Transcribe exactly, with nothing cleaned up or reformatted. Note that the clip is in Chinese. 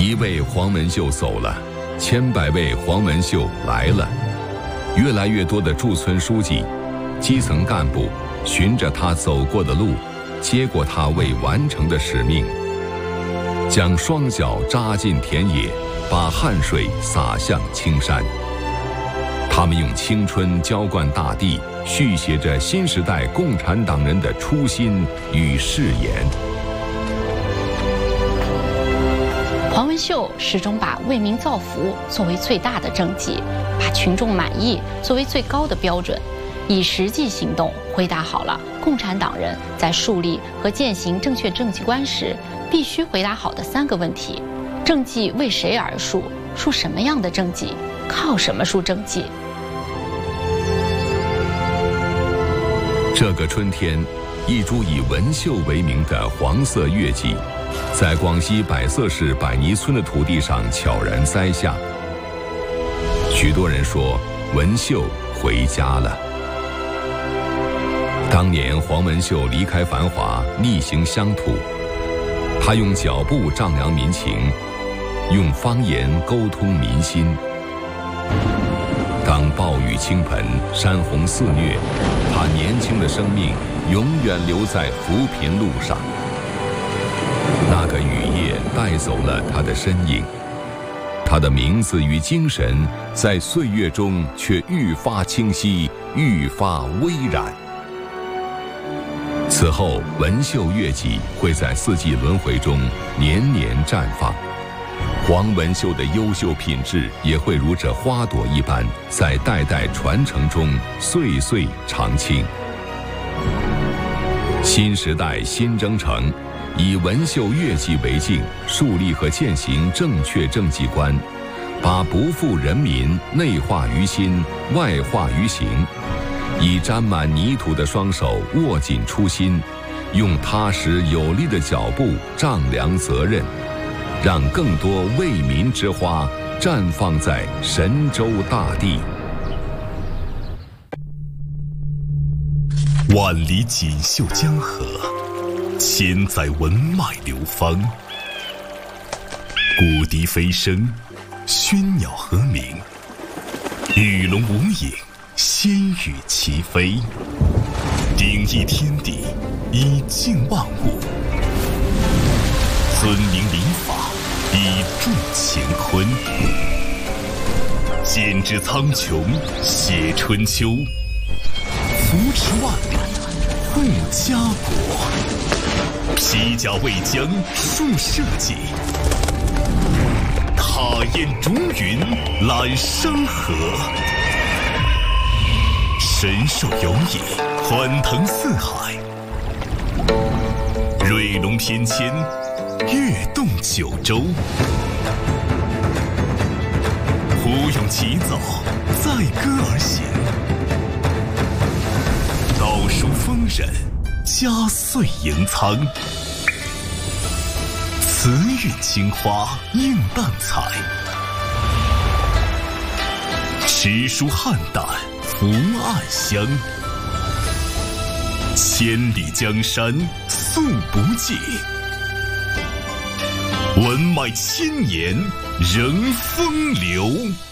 一位黄文秀走了，千百位黄文秀来了。越来越多的驻村书记、基层干部循着他走过的路，接过他未完成的使命，将双脚扎进田野，把汗水洒向青山。他们用青春浇灌大地，续写着新时代共产党人的初心与誓言。 黄文秀始终把为民造福作为最大的政绩，把群众满意作为最高的标准，以实际行动回答好了共产党人在树立和践行正确政绩观时必须回答好的三个问题：政绩为谁而树？树什么样的政绩？靠什么树政绩？ 这个春天，一株以文秀为名的黄色月季，在广西百色市百泥村的土地上悄然栽下。许多人说，文秀回家了。当年黄文秀离开繁华，逆行乡土，他用脚步丈量民情，用方言沟通民心。当暴雨倾盆，山洪肆虐，他年轻的生命永远留在扶贫路上。那个雨夜带走了他的身影，他的名字与精神在岁月中却愈发清晰，愈发微然。此后，文秀月季会在四季轮回中年年绽放，黄文秀的优秀品质也会如这花朵一般，在代代传承中岁岁常青。新时代新征程，以文秀月季为镜，树立和践行正确政绩观，把不负人民内化于心，外化于行，以沾满泥土的双手握紧初心，用踏实有力的脚步丈量责任，让更多为民之花绽放在神州大地。 万里锦绣江河，千载文脉流芳。古笛飞声，喧鸟和鸣，鱼龙无影，仙羽齐飞。鼎益天地，以静万物；尊明礼法，以重乾坤。剪纸苍穹，写春秋，扶持万里，护家国。披甲为疆，树社稷；踏烟逐云，揽山河。神兽游弋，欢腾四海；瑞龙翩跹，跃动九州。胡勇起早，载歌而行；道书丰稔，佳岁迎苍。慈韵青花映淡彩，诗书汉淡福暗香。千里江山素不尽，文脉千年仍风流。